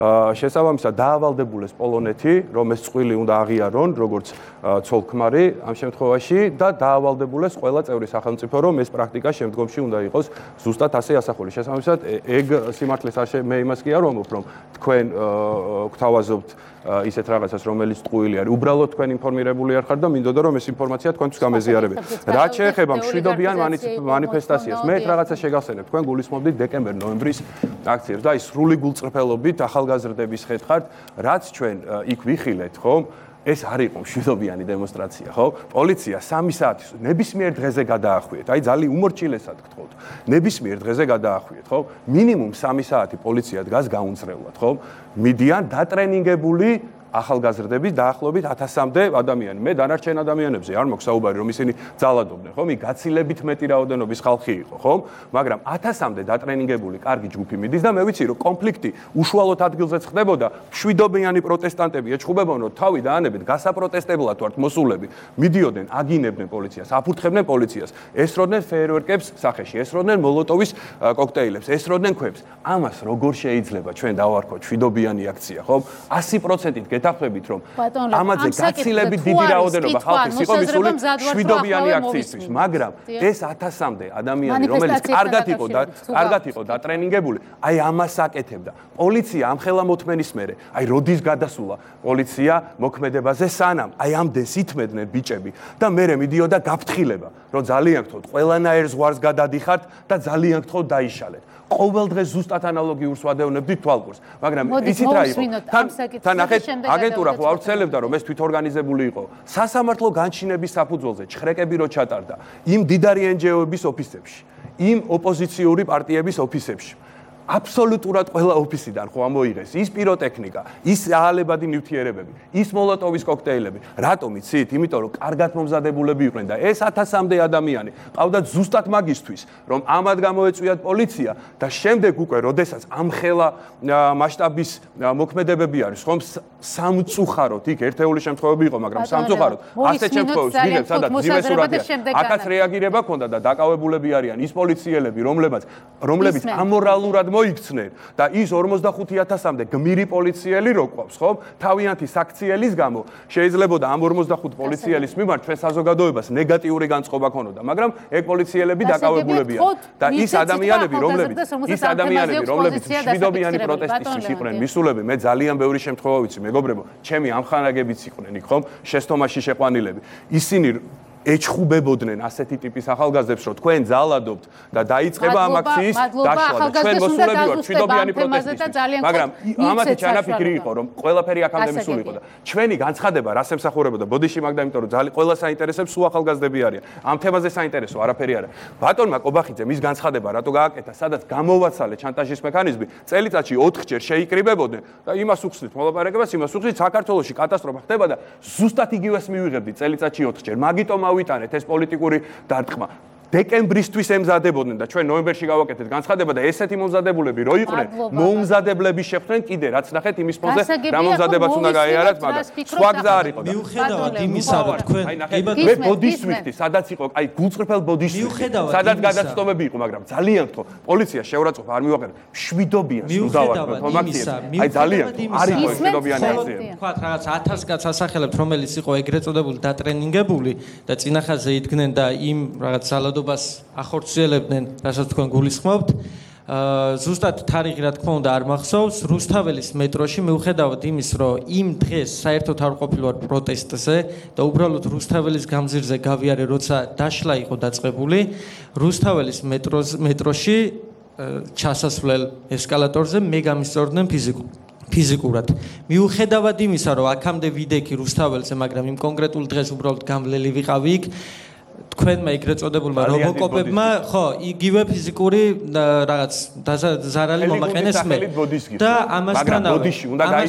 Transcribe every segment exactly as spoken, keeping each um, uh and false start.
შესაბამისად დაავალდებულეს პოლონეთი, რომ ეს წყვილი უნდა აღიარონ, როგორც ცოლ-ქმარი ამ შემთხვევაში და დაავალდებულეს ყველა წევრი სახელმწიფო, რომ ეს პრაქტიკა შემდგომში უნდა იყოს ზუსტად ასე ასახული. შესაბამისად, ეგ სიმართლეს არ მე იმას კი არ ვამბობ, რომ თქვენ გვთავაზობთ ისეთ რაღაცას, რომელიც წყვილი არის. უბრალოდ თქვენ ინფორმირებული არ ხართ და მინდოდა რომ ეს ინფორმაცია თქვენთვის გამეზიარებინა. რაც შეეხება მშვიდობიან მანიფესტაციას, მე რაღაცა შეგახსენებ. თქვენ გულისხმობდით დეკემბერ-ნოემბრის აქციებს და ის სრული გულწრფელობით ახალგაზრდების ხერხად, რაც ჩვენ იქ ვიხილეთ, ხო? ეს არ იყო მშვიდობიანი დემონსტრაცია, ხო? პოლიცია სამი საათის ნებისმიერ დღეზე გადაახვიეთ. აი ძალიან უმორჩილესად გთხოვთ. ნებისმიერ დღეზე გადაახვიეთ, ხო? მინიმუმ სამი საათი პოლიცია დგას გაუნწრებლად, ხო? მიდიან დატრენინგებული ახალგაზრდების დაახლოებით ათასამდე ადამიანი. მე დანარჩენ ადამიანებზე არ მაქვს საუბარი, რომ ისინი ძალადობდნენ, ხომ? იქ გაცილებით მეტი რაოდენობის ხალხი იყო, ხომ? მაგრამ ათასამდე დატრენინგებული კარგი ჯგუფი მიდის და მე ვიცი, რომ კონფლიქტი უშუალოდ ადგილზე ხდებოდა. მშვიდობიანი პროტესტანტები ეჩხუბებოდნენ, რომ თავი დაანებეთ, გასაპროტესტებლად ვართ მოსულები. მიდიოდნენ, აგინებდნენ პოლიციას, აფურთხებდნენ პოლიციას, ესროდნენ ფეიერვერკებს სახეში, ესროდნენ მოლოტოვის კოქტეილებს, ესროდნენ ქვებს. ამას როგორ შეიძლება ჩვენ დავარქვათ მშვიდობიანი აქცია, ხომ? ასი პროცენტით გეთახმებით, რომ ამაზე გაცილებით დიდი რაოდენობა ხალხის იყო მისული მშვიდობიანი აქციისთვის, მაგრამ ეს ათასამდე ადამიანი, რომელიც კარგად იყო და კარგად იყო დატრენინგებული, აი ამას აკეთებდა. პოლიცია ამხელა მოთმენის მერე, აი როდის გადასულა პოლიცია მოქმედებაზე სანამ, აი ამდენს ითმედნენ ბიჭები და მერე მიდიოდა გაფრთხილება, რომ ძალიან გთხოვთ, ყველანაირ ზღვარს გადადიხართ და ძალიან გთხოვთ დაიშალეთ. ყოველ დღე ზუსტად ანალოგიურს ვადევნებდით თვალყურს, მაგრამ ისიც რა იყო? თან ნახეთ, აგენტურა ხო ავრცელებდა, რომ ეს თვითორგანიზებული იყო. სასამართლო განჩინების საფუძველზე ჩხრეკები რო ჩატარდა იმ დიდარი εν ჯი ო-ების ოფისებში, იმ ოპოზიციური პარტიების ოფისებში. აბსოლუტურად ყველა ოფისიდან ხო ამოიღეს ის პიროტექნიკა, ის აალებადი ნივთიერებები, ის მოლოტოვის კოქტეილები. რატომ იცით? იმიტომ რომ კარგად მომზადებულები იყვნენ და ეს ათასამდე ადამიანი ყავდათ ზუსტად მაგისთვის, რომ ამად გამოეწვიათ პოლიცია და შემდეგ უკვე, როდესაც ამხელა მასშტაბის მოქმედებები არის, ხომ სამწუხაროდ, იქ ერთეული შემთხვევები იყო, მაგრამ სამწუხაროდ ასეთ შემთხვევებს ვიღებ, სადაც ძიმე სურათია. აქაც რეაგირება ქონდა და დაკავებულები არიან ის პოლიციელები, რომლებიც რომლებიც ამორალურად მოიქცნენ და ის ორმოცდახუთი ათასამდე გმირი პოლიციელი რო ყავს, ხო? თავიანთი საქციელის გამო შეიძლებოდა ამ ორმოცდახუთ პოლიციელის მიმართ ჩვენ საზოგადოებას ნეგატიური განწყობა ქონოდა, მაგრამ ეგ პოლიციელები დაკავებულებია და ის ადამიანები, რომლებიც ის ადამიანები, რომლებიც მშვიდობიანი პროტესტისთვის იყვნენ მისულები, მე ძალიან ბევრი შემთხვევა ვიცი, მეგობრებო, ჩემი ამხანაგებიც იყვნენ იქ, ხომ? შეცდომაში შეყვანილები. ისინი ეჩხუბებოდნენ ასეთი ტიპის ახალგაზრდებს, რომ თქვენ ძალადობთ და დაიწყება ამ აქციის დაშლა და ჩვენ მოსულები ვართ მშვიდობიანი პროტესტისთვის. მაგრამ ამათი ჩანაფიქრი იყო, რომ ყველაფერი აქამდე მისული იყო და ჩვენი განცხადება რას ემსახურებოდა? ბოდიში მაგდა, იმიტომ რომ ძალიან ყველა საინტერესებს სულ ახალგაზრდები არიან. ამ თემაზე საინტერესო არაფერი არა. ბატონმა კობახიძემ ის განცხადება რატო გააკეთა, სადაც გამოვაცალე ჩანტაჟის მექანიზმი, წელიწადში ოთხჯერ შეიკრიბებოდნენ და იმას უხსნით მოლაპარაკებას, იმას უხსნით საქართველოში კატასტროფა ხდება და ზუსტად იგივეს მივიღებდით წელიწადში ოთხჯერ. მაგიტომ ავიტანეთ ეს პოლიტიკური დარტყმა. დეკემბრისთვის ემზადებოდნენ და ჩვენ ნოემბერში გავაკეთეთ განცხადება და ესეთი მომზადებულები რო იყვნენ, მოუმზადებლები შეხვდნენ კიდე რაც ნახეთ იმის ფონზე რა მომზადებაც უნდა გაიარათ, მაგრამ სხვა გზა არ იყო. მიუხედავად იმისა, რომ თქვენ მე ბოდიშს ვიხდი, სადაც იყო, აი გულწრფელ ბოდიშს, სადაც გადაცდომები იყო, მაგრამ ძალიან გთხოვ, პოლიცია შეურაცხყოფა არ მივაყენეთ. მშვიდობიან სუდავართ თომაქციებს. აი ძალიან არ იყო მშვიდობიანი აქციები. თქვათ რაღაც ათას კაცს ასახელებთ, რომელიც იყო ეგრეთ წოდებული დატრენინგებული და წინახაზე იდგნენ და იმ რაღაც ძალადობას ახორციელებდნენ, რასაც თქვენ გულისხმობთ. ზუსტად თარიღი რა თქმა უნდა არ მახსოვს, რუსთაველის მეტროში მიუხედავად იმის, რომ იმ დღეს საერთოდ არ ყოფილვარ პროტესტზე და უბრალოდ რუსთაველის გამზირზე გავიარე, როცა დაშლა იყო დაწყებული, რუსთაველის მეტროში ჩასასვლელ ესკალატორზე მე გამისწორდნენ ფიზიკურ ფიზიკურად. მიუხედავად იმისა, რომ აქამდე ვიდექი რუსთაველზე, მაგრამ იმ კონკრეტულ დღეს უბრალოდ გამვლელი ვიყავი იქ, თქვენმა ეგრეთ წოდებულმა რობოკოპებმა, ხო, იგივე ფიზიკური რაღაც ზარალი მომაყენეს მე. და ამასთანავე,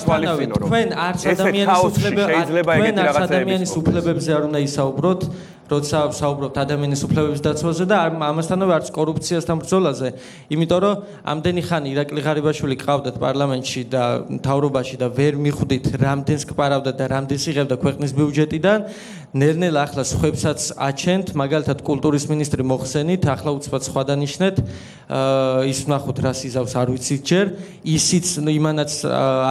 თქვენ არც ადამიანის უფლებებზე არ უნდა ისაუბროთ, როცა ვსაუბრობთ ადამიანის უფლებების დაცვაზე და ამასთანავე არც კორუფციასთან ბრძოლაზე, იმიტომ რომ ამდენი ხანი ირაკლი ღარიბაშვილი ყავდათ პარლამენტში და მთავრობაში და ვერ მიხვდით რამდენს კპარავდა და რამდენს იღებდა ქვეყნის ბიუჯეტიდან, ნელ-ნელა ახლა სხვებსაც აჩენთ, მაგალითად კულტურის მინისტრი მოხსენით, ახლა უცბად სხვა დანიშნეთ, ის ვნახოთ რას იზავს არ ვიცით ჯერ, ისიც იმანაც